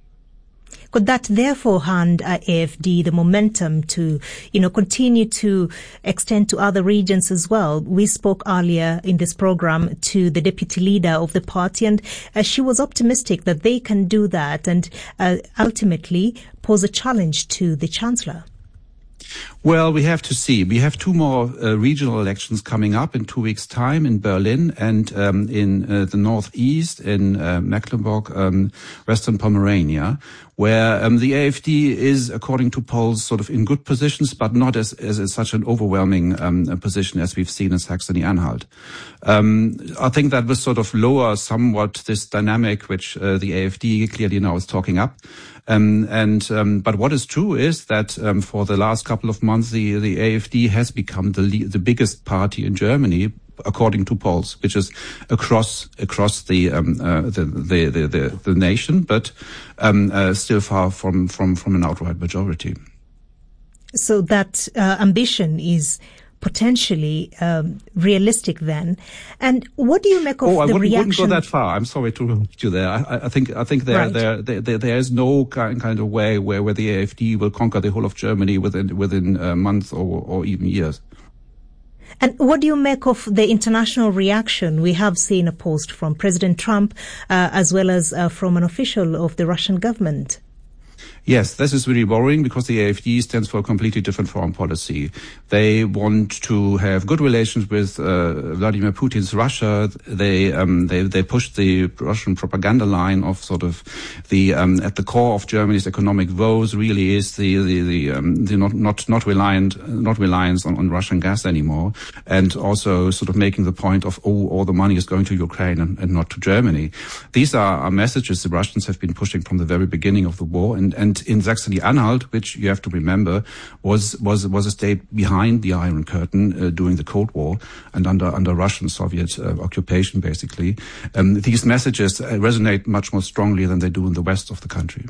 Could that therefore hand uh, A F D the momentum to, you know, continue to extend to other regions as well? We spoke earlier in this program to the deputy leader of the party, and uh, she was optimistic that they can do that and uh, ultimately pose a challenge to the chancellor. Well, we have to see. We have two more uh, regional elections coming up in two weeks' time in Berlin and um, in uh, the northeast in uh, Mecklenburg, um, Western Pomerania, where um, the A F D is, according to polls, sort of in good positions, but not as, as, as such an overwhelming um, position as we've seen in Saxony-Anhalt. Um, I think that will sort of lower somewhat this dynamic which uh, the A F D clearly now is talking up. Um, and um, but what is true is that um, for the last couple of months, the, the A F D has become the le- the biggest party in Germany, according to polls, which is across across the um, uh, the, the, the the the nation, but um, uh, still far from from from an outright majority. So that uh, ambition is potentially um, realistic then. And what do you make of oh, the I wouldn't, reaction? wouldn't go that far. I'm sorry to interrupt you there. I, I think I think there, right. there, there, there there is no kind kind of way where, where the A F D will conquer the whole of Germany within within a month or, or even years. And what do you make of the international reaction? We have seen a post from President Trump uh, as well as uh, from an official of the Russian government. Yes, this is really worrying because the A F D stands for a completely different foreign policy. They want to have good relations with uh, Vladimir Putin's Russia. They um, they they push the Russian propaganda line of sort of the um, at the core of Germany's economic woes really is the the, the, um, the not not not reliant not reliance on, on Russian gas anymore, and also sort of making the point of oh all the money is going to Ukraine and, and not to Germany. These are, are messages the Russians have been pushing from the very beginning of the war, and and in Saxony-Anhalt, which you have to remember, was was was a state behind the Iron Curtain uh, during the Cold War and under under Russian Soviet uh, occupation, basically. Um, these messages uh, resonate much more strongly than they do in the west of the country.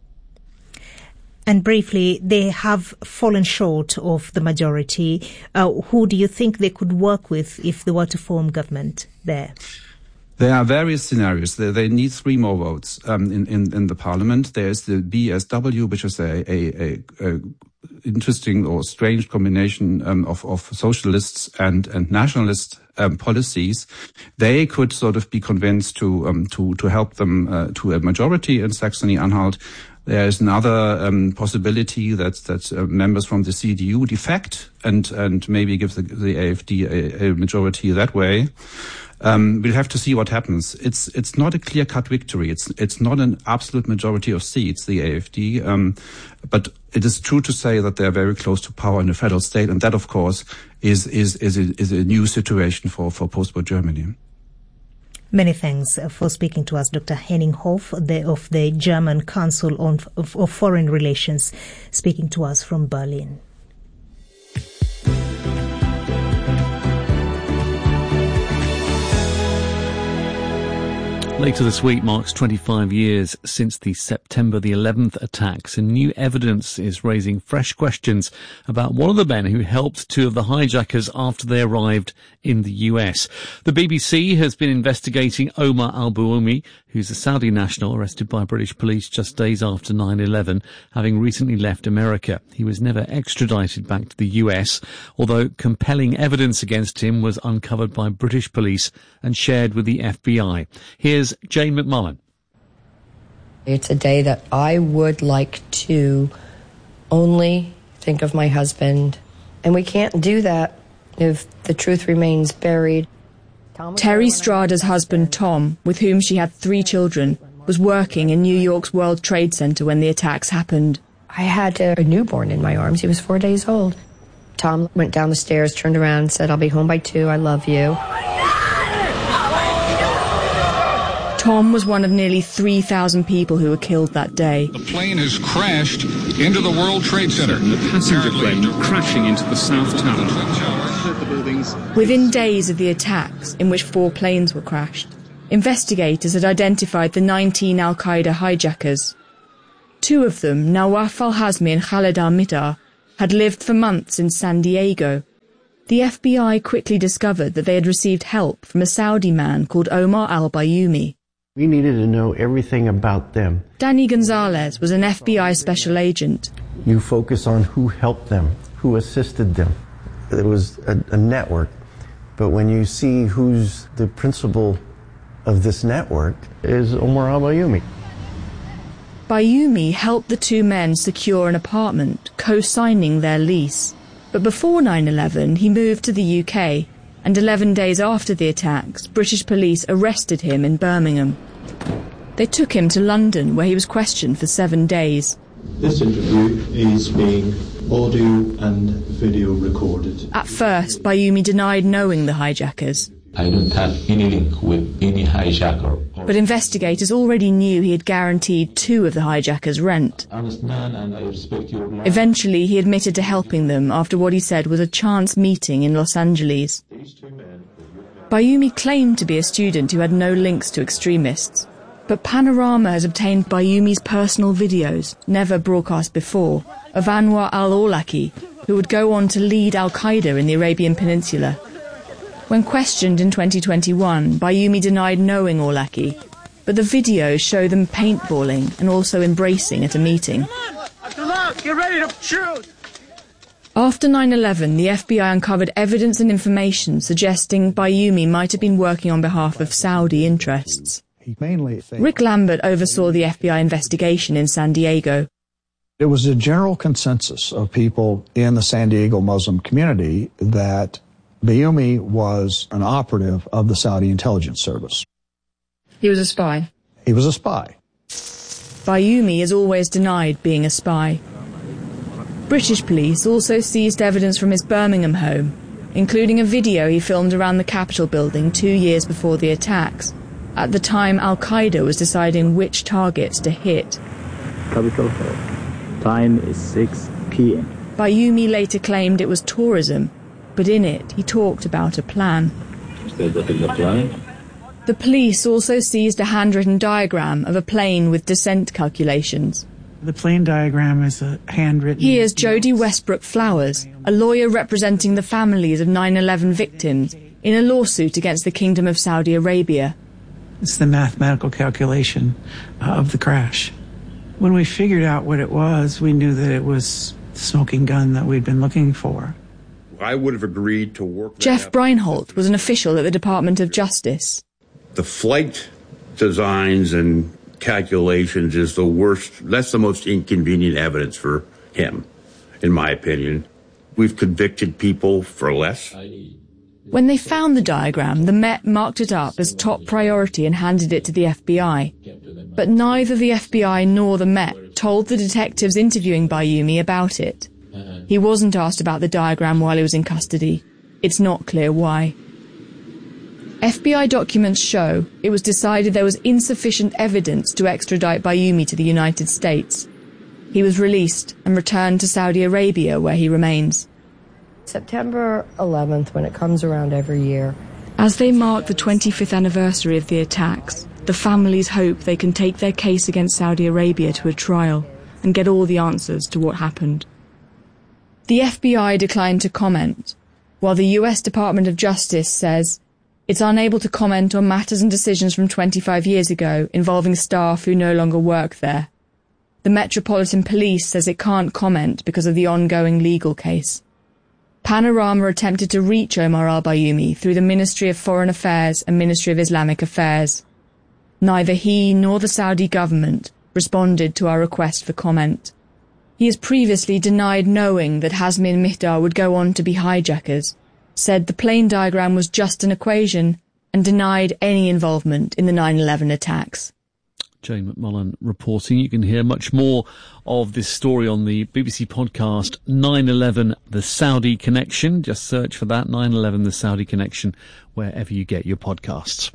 And briefly, they have fallen short of the majority. Uh, who do you think they could work with if they were to form government there? There are various scenarios. They, they need three more votes um, in, in, in the parliament. There is the B S W, which is a, a, a, a interesting or strange combination um, of, of socialists and, and nationalist um, policies. They could sort of be convinced to um, to to help them uh, to a majority in Saxony-Anhalt. There is another um, possibility that that uh, members from the C D U defect and and maybe give the, the A F D a, a majority that way. Um, we'll have to see what happens. It's it's not a clear-cut victory. It's it's not an absolute majority of seats, the A F D, um, but it is true to say that they are very close to power in the federal state, and that, of course, is is is a, is a new situation for for post-war Germany. Many thanks for speaking to us, Doctor Henning Hoff, the, of the German Council on of, of Foreign Relations, speaking to us from Berlin. Later this week marks twenty-five years since the September the eleventh attacks, and new evidence is raising fresh questions about one of the men who helped two of the hijackers after they arrived in the U S. The B B C has been investigating Omar al-Bououmi, who's a Saudi national arrested by British police just days after nine eleven, having recently left America. He was never extradited back to the U S, although compelling evidence against him was uncovered by British police and shared with the F B I. Here's Jane McMullen. It's a day that I would like to only think of my husband, and we can't do that if the truth remains buried. Terry Strada's husband, Tom, with whom she had three children, was working in New York's World Trade Center when the attacks happened. I had a newborn in my arms. He was four days old. Tom went down the stairs, turned around and said, I'll be home by two. I love you. Tom was one of nearly three thousand people who were killed that day. The plane has crashed into the World Trade Center. The passenger plane crashing into the South Tower. Within days of the attacks, in which four planes were crashed, investigators had identified the nineteen al-Qaeda hijackers. Two of them, Nawaf al-Hazmi and Khalid al-Mihdhar, had lived for months in San Diego. The F B I quickly discovered that they had received help from a Saudi man called Omar al-Bayoumi. We needed to know everything about them. Danny Gonzalez was an F B I special agent. You focus on who helped them, who assisted them. It was a, a network. But when you see who's the principal of this network, is Omar al-Bayoumi. Bayoumi helped the two men secure an apartment, co-signing their lease. But before nine eleven, he moved to the U K, and eleven days after the attacks, British police arrested him in Birmingham. They took him to London, where he was questioned for seven days. This interview is being audio and video recorded. At first, Bayoumi denied knowing the hijackers. I don't have any link with any hijacker. But investigators already knew he had guaranteed two of the hijackers rent. I understand and I respect your life. Eventually, he admitted to helping them after what he said was a chance meeting in Los Angeles. Bayoumi claimed to be a student who had no links to extremists. But Panorama has obtained Bayoumi's personal videos, never broadcast before, of Anwar al-Awlaki, who would go on to lead al-Qaeda in the Arabian Peninsula. When questioned in twenty twenty-one, Bayoumi denied knowing Awlaki, but the videos show them paintballing and also embracing at a meeting. Get ready to shoot! After nine eleven, the F B I uncovered evidence and information suggesting Bayoumi might have been working on behalf of Saudi interests. Rick Lambert oversaw the F B I investigation in San Diego. It was a general consensus of people in the San Diego Muslim community that Bayoumi was an operative of the Saudi intelligence service. He was a spy. He was a spy. Bayoumi has always denied being a spy. British police also seized evidence from his Birmingham home, including a video he filmed around the Capitol building two years before the attacks. At the time, al-Qaeda was deciding which targets to hit. Capitol Hill. Time is six p m Bayoumi later claimed it was tourism, but in it he talked about a plan. The plan? The police also seized a handwritten diagram of a plane with descent calculations. The plane diagram is a handwritten... Here's Jodie Westbrook Flowers, a lawyer representing the families of nine eleven victims in a lawsuit against the Kingdom of Saudi Arabia. It's the mathematical calculation uh, of the crash. When we figured out what it was, we knew that it was the smoking gun that we'd been looking for. I would have agreed to work... Jeff Breinholt was an official at the Department of Justice. The flight designs and calculations is the worst, that's the most inconvenient evidence for him, in my opinion. We've convicted people for less. When they found the diagram, the Met marked it up as top priority and handed it to the F B I. But neither the F B I nor the Met told the detectives interviewing Bayoumi about it. He wasn't asked about the diagram while he was in custody. It's not clear why. F B I documents show it was decided there was insufficient evidence to extradite Bayoumi to the United States. He was released and returned to Saudi Arabia, where he remains. September eleventh, when it comes around every year. As they mark the twenty-fifth anniversary of the attacks, the families hope they can take their case against Saudi Arabia to a trial and get all the answers to what happened. The F B I declined to comment, while the U S Department of Justice says it's unable to comment on matters and decisions from twenty-five years ago involving staff who no longer work there. The Metropolitan Police says it can't comment because of the ongoing legal case. Panorama attempted to reach Omar al-Bayoumi through the Ministry of Foreign Affairs and Ministry of Islamic Affairs. Neither he nor the Saudi government responded to our request for comment. He has previously denied knowing that Hazmi and Mihdhar would go on to be hijackers, said the plane diagram was just an equation, and denied any involvement in the nine eleven attacks. Jane McMullen reporting. You can hear much more of this story on the B B C podcast nine eleven The Saudi Connection. Just search for that, nine eleven The Saudi Connection, wherever you get your podcasts.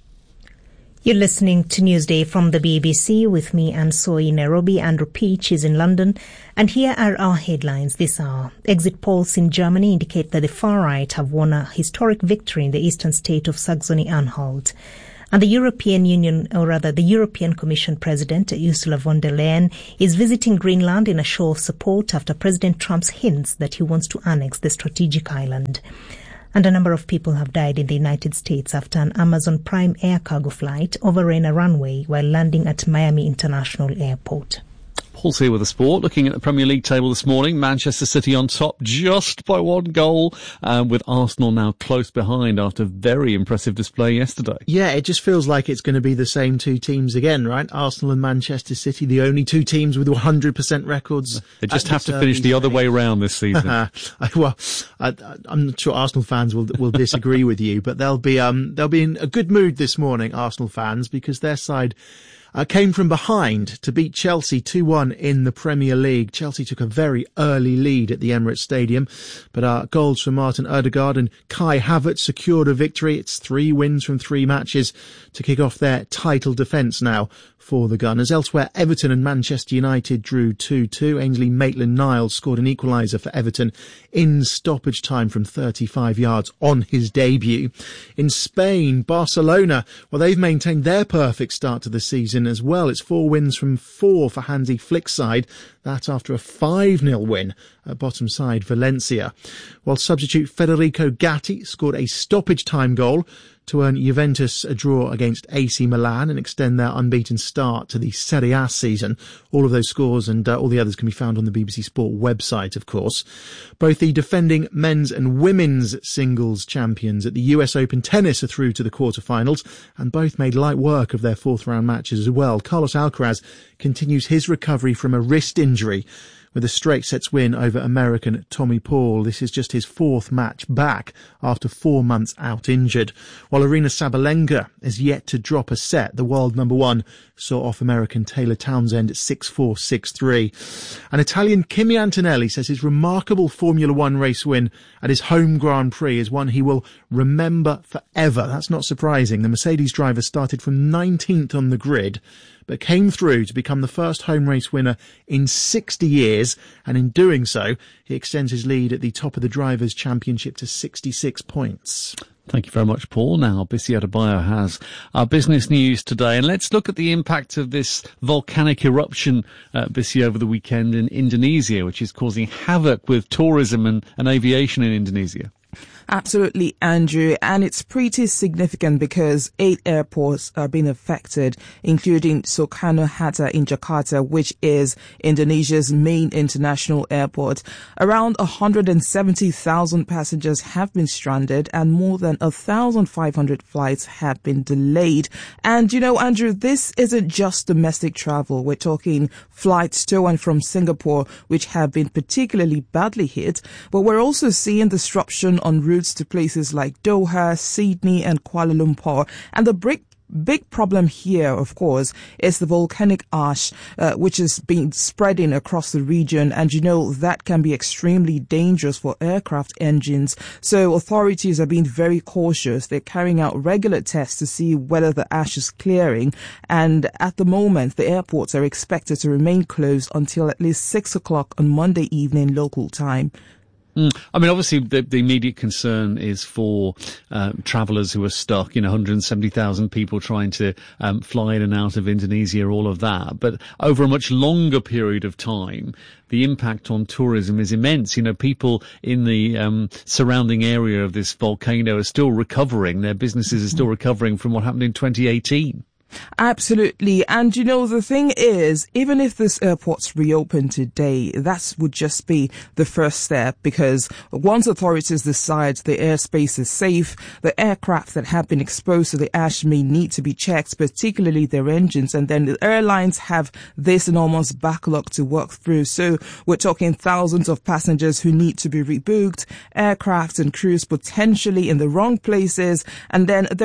You're listening to Newsday from the B B C with me, Anne Soy, in Nairobi. Andrew Peach is in London. And here are our headlines this hour. Exit polls in Germany indicate that the far right have won a historic victory in the eastern state of Saxony-Anhalt. And the European Union, or rather the European Commission President, Ursula von der Leyen, is visiting Greenland in a show of support after President Trump's hints that he wants to annex the strategic island. And a number of people have died in the United States after an Amazon Prime air cargo flight overran a runway while landing at Miami International Airport. Paul's here with the sport, looking at the Premier League table this morning. Manchester City on top just by one goal, um, with Arsenal now close behind after a very impressive display yesterday. Yeah, it just feels like it's going to be the same two teams again, right? Arsenal and Manchester City, the only two teams with one hundred percent records. They just have to finish the other way round this season. I, well, I, I'm not sure Arsenal fans will will disagree with you, but they'll be um they'll be in a good mood this morning, Arsenal fans, because their side Uh, came from behind to beat Chelsea two one in the Premier League. Chelsea took a very early lead at the Emirates Stadium, but uh, goals from Martin Odegaard and Kai Havertz secured a victory. It's three wins from three matches to kick off their title defence now for the Gunners. Elsewhere, Everton and Manchester United drew two two. Ainsley Maitland-Niles scored an equaliser for Everton in stoppage time from thirty-five yards on his debut. In Spain, Barcelona, well, they've maintained their perfect start to the season as well. It's four wins from four for Hansi Flick's side. That after a five nil win at bottom side Valencia. While substitute Federico Gatti scored a stoppage time goal to earn Juventus a draw against A C Milan and extend their unbeaten start to the Serie A season. All of those scores and uh, all the others can be found on the B B C Sport website, of course. Both the defending men's and women's singles champions at the U S Open Tennis are through to the quarterfinals, and both made light work of their fourth round matches as well. Carlos Alcaraz continues his recovery from a wrist injury with a straight sets win over American Tommy Paul. This is just his fourth match back after four months out injured. While Aryna Sabalenka is yet to drop a set, the world number one saw off American Taylor Townsend at six four, six three. An Italian Kimi Antonelli says his remarkable Formula One race win at his home Grand Prix is one he will remember forever. That's not surprising. The Mercedes driver started from nineteenth on the grid, but came through to become the first home race winner in sixty years, and in doing so, he extends his lead at the top of the Drivers' Championship to sixty-six points. Thank you very much, Paul. Now, Bisi Adebayo has our business news today, and let's look at the impact of this volcanic eruption, uh, Bisi, over the weekend in Indonesia, which is causing havoc with tourism and, and aviation in Indonesia. Absolutely, Andrew, and it's pretty significant because eight airports are being affected, including Soekarno-Hatta in Jakarta, which is Indonesia's main international airport. Around one hundred seventy thousand passengers have been stranded and more than one thousand five hundred flights have been delayed. And you know, Andrew, this isn't just domestic travel. We're talking flights to and from Singapore, which have been particularly badly hit, but we're also seeing disruption on routes to places like Doha, Sydney and Kuala Lumpur. And the big Big problem here, of course, is the volcanic ash, uh, which is being spreading across the region. And, you know, that can be extremely dangerous for aircraft engines. So authorities are being very cautious. They're carrying out regular tests to see whether the ash is clearing. And at the moment, the airports are expected to remain closed until at least six o'clock on Monday evening local time. Mm. I mean, obviously, the, the immediate concern is for um, travellers who are stuck, you know, one hundred seventy thousand people trying to um, fly in and out of Indonesia, all of that. But over a much longer period of time, the impact on tourism is immense. You know, people in the um, surrounding area of this volcano are still recovering. Their businesses are still recovering from what happened in twenty eighteen. Absolutely. And, you know, the thing is, even if this airport's reopened today, that would just be the first step, because once authorities decide the airspace is safe, the aircraft that have been exposed to the ash may need to be checked, particularly their engines. And then the airlines have this enormous backlog to work through. So we're talking thousands of passengers who need to be rebooked, aircraft and crews potentially in the wrong places. And then there are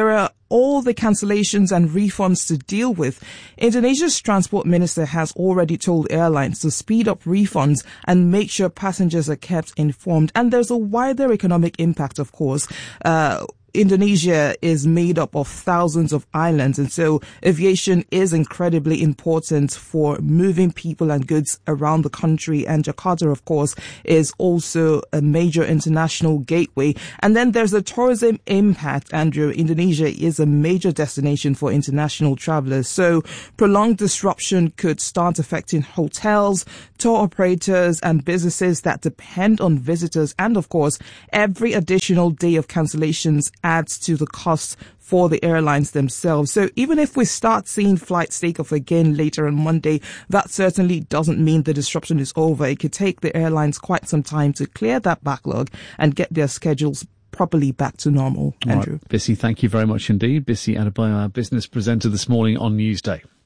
all the cancellations and refunds to deal with, Indonesia's transport minister has already told airlines to speed up refunds and make sure passengers are kept informed. And there's a wider economic impact, of course. Uh, Indonesia is made up of thousands of islands, and so aviation is incredibly important for moving people and goods around the country. And Jakarta, of course, is also a major international gateway. And then there's the tourism impact, Andrew. Indonesia is a major destination for international travelers. So prolonged disruption could start affecting hotels, tour operators, and businesses that depend on visitors. And of course, every additional day of cancellations adds to the cost for the airlines themselves. So even if we start seeing flights take off again later on Monday, that certainly doesn't mean the disruption is over. It could take the airlines quite some time to clear that backlog and get their schedules properly back to normal. Andrew. Right. Bissy, thank you very much indeed. Bissy Adebayo, our business presenter this morning on Newsday.